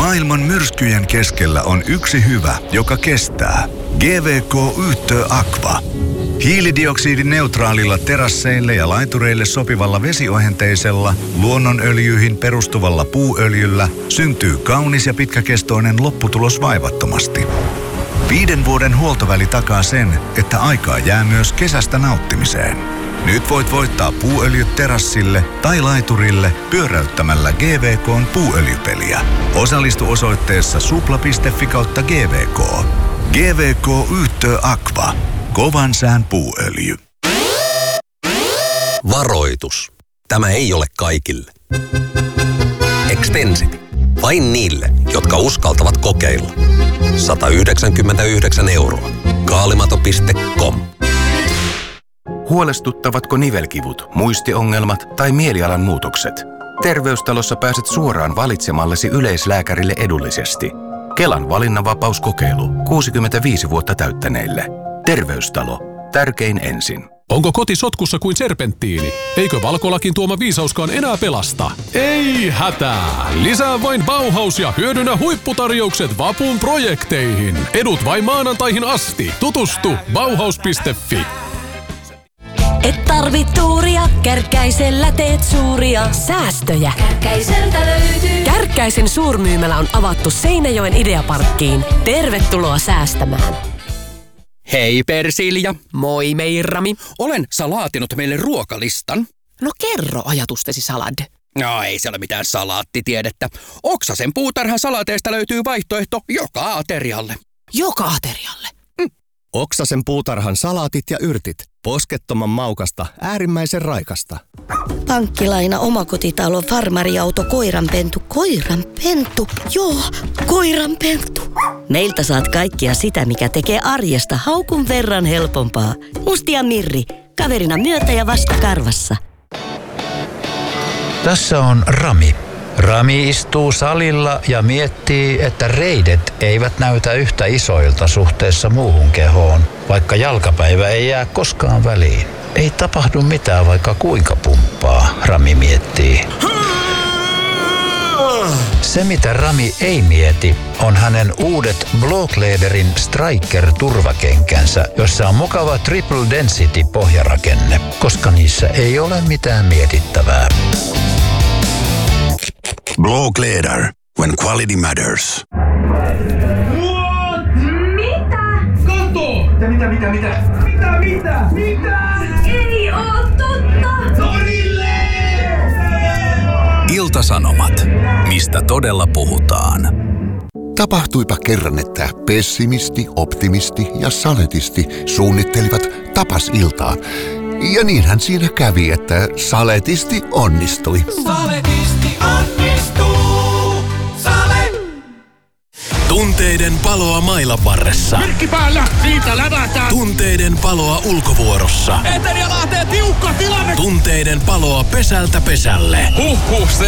Maailman myrskyjen keskellä on yksi hyvä, joka kestää. GVK Yhtö Aqua. Hiilidioksidineutraalilla terasseille ja laitureille sopivalla vesiohenteisella, luonnonöljyihin perustuvalla puuöljyllä syntyy kaunis ja pitkäkestoinen lopputulos vaivattomasti. 5 vuoden huoltoväli takaa sen, että aikaa jää myös kesästä nauttimiseen. Nyt voit voittaa puuöljyt terassille tai laiturille pyöräyttämällä GVK:n puuöljypeliä. Osallistu osoitteessa supla.fi/GVK. GVK Yhtö Aqua. Kovan sään puuöljy. Varoitus. Tämä ei ole kaikille. Extensity. Vain niille, jotka uskaltavat kokeilla. 199 €. Kaalimato.com. Huolestuttavatko nivelkivut, muistiongelmat tai mielialan muutokset? Terveystalossa pääset suoraan valitsemallesi yleislääkärille edullisesti. Kelan valinnanvapauskokeilu 65 vuotta täyttäneille. Terveystalo. Tärkein ensin. Onko koti sotkussa kuin serpenttiini? Eikö Valkolakin tuoma viisauskaan enää pelasta? Ei hätää! Lisää vain Bauhaus ja hyödynnä huipputarjoukset vapun projekteihin. Edut vain maanantaihin asti. Tutustu Bauhaus.fi. Et tarvi tuuria, Kärkkäisellä teet suuria säästöjä. Kärkkäiseltä löytyy. Kärkkäisen suurmyymälä on avattu Seinäjoen Ideaparkkiin. Tervetuloa säästämään. Hei Persilja. Moi Meirami. Olen salaatinut meille ruokalistan. No kerro ajatustesi salad. No ei se ole mitään salaattitiedettä. Oksasen puutarhan salaateista löytyy vaihtoehto joka aterialle. Joka aterialle? Oksasen puutarhan salaatit ja yrtit. Poskettoman maukasta, äärimmäisen raikasta. Pankkilaina, omakotitalo, farmariauto, koiranpentu. Koiranpentu? Joo, koiranpentu. Meiltä saat kaikkia sitä, mikä tekee arjesta haukun verran helpompaa. Musti ja Mirri, kaverina myötä ja vastakarvassa. Tässä on Rami. Rami istuu salilla ja miettii, että reidet eivät näytä yhtä isoilta suhteessa muuhun kehoon, vaikka jalkapäivä ei jää koskaan väliin. Ei tapahdu mitään, vaikka kuinka pumppaa, Rami miettii. Se, mitä Rami ei mieti, on hänen uudet Blocklederin Striker-turvakenkänsä, jossa on mukava Triple Density-pohjarakenne, koska niissä ei ole mitään mietittävää. Blockleder. When quality matters. What? Mitä? Kato! Mitä? Ei oo totta! Torille! Ilta-Sanomat. Mistä todella puhutaan? Tapahtuipa kerran, että pessimisti, optimisti ja saletisti suunnittelivat tapasiltaa. Ja niinhän siinä kävi, että saletisti onnistui. Saletisti onnistuu! Sale! Tunteiden paloa mailanvarressa. Merkki päällä! Siitä lävätään! Tunteiden paloa ulkovuorossa. Eteri ja Lahteen tiukka tilanne! Tunteiden paloa pesältä pesälle. Huhhuh,